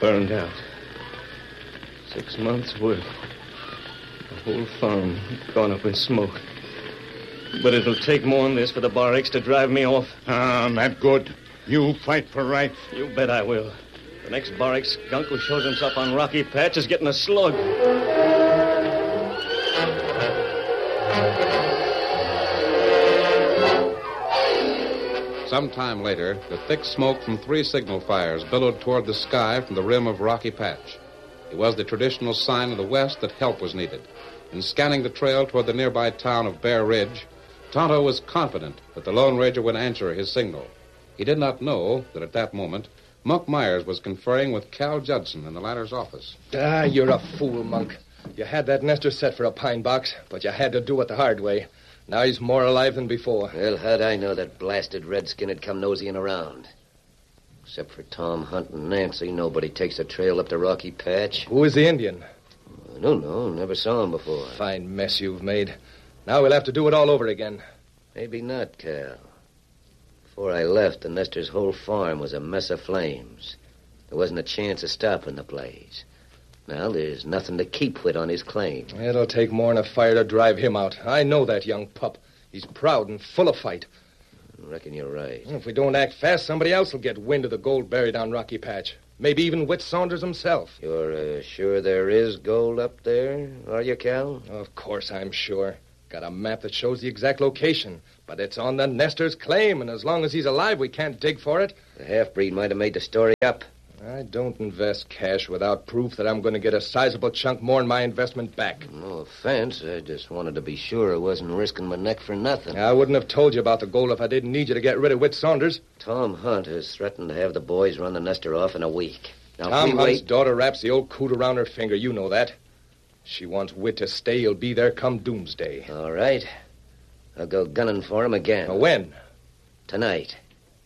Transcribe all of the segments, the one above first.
burned out. 6 months' work. The whole farm gone up in smoke. But it'll take more than this for the barracks to drive me off. Ah, not good. You fight for right. You bet I will. The next barracks skunk who shows himself on Rocky Patch is getting a slug. Some time later, the thick smoke from 3 signal fires billowed toward the sky from the rim of Rocky Patch. It was the traditional sign of the West that help was needed. In scanning the trail toward the nearby town of Bear Ridge, Tonto was confident that the Lone Ranger would answer his signal. He did not know that at that moment, Monk Myers was conferring with Cal Judson in the latter's office. You're a fool, Monk. You had that nester set for a pine box, but you had to do it the hard way. Now he's more alive than before. Well, how'd I know that blasted redskin had come noseying around? Except for Tom Hunt and Nancy, nobody takes a trail up the Rocky Patch. Who is the Indian? I don't know. Never saw him before. Fine mess you've made. Now we'll have to do it all over again. Maybe not, Cal. Before I left, the Nestor's whole farm was a mess of flames. There wasn't a chance of stopping the blaze. Now, there's nothing to keep with on his claim. It'll take more than a fire to drive him out. I know that young pup. He's proud and full of fight. I reckon you're right. If we don't act fast, somebody else will get wind of the gold buried on Rocky Patch. Maybe even Whit Saunders himself. You're sure there is gold up there, are you, Cal? Of course I'm sure. Got a map that shows the exact location. But it's on the Nestor's claim, and as long as he's alive, we can't dig for it. The half-breed might have made the story up. I don't invest cash without proof that I'm going to get a sizable chunk more than my investment back. No offense. I just wanted to be sure I wasn't risking my neck for nothing. I wouldn't have told you about the gold if I didn't need you to get rid of Whit Saunders. Tom Hunt has threatened to have the boys run the Nestor off in a week. Now, Tom Hunt's daughter wraps the old coot around her finger. You know that. She wants Whit to stay. He'll be there come doomsday. All right. I'll go gunning for him again. When? Tonight.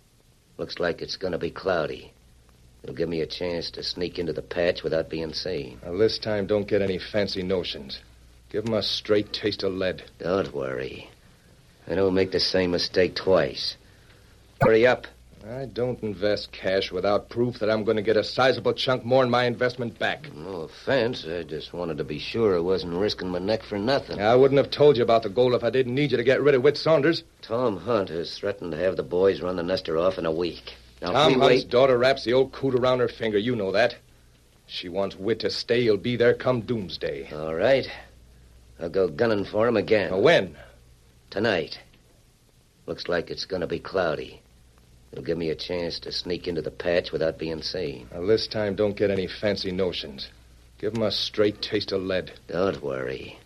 Looks like it's going to be cloudy. It'll give me a chance to sneak into the patch without being seen. Now, this time, don't get any fancy notions. Give him a straight taste of lead. Don't worry. I don't make the same mistake twice. Hurry up. I don't invest cash without proof that I'm going to get a sizable chunk more than my investment back. No offense. I just wanted to be sure I wasn't risking my neck for nothing. I wouldn't have told you about the gold if I didn't need you to get rid of Whit Saunders. Tom Hunt has threatened to have the boys run the Nestor off in a week. Now, Tom Hunt's daughter wraps the old coot around her finger. You know that. She wants Whit to stay. He'll be there come doomsday. All right. I'll go gunning for him again. When? Tonight. Looks like it's going to be cloudy. It'll give me a chance to sneak into the patch without being seen. Now, this time, don't get any fancy notions. Give him a straight taste of lead. Don't worry.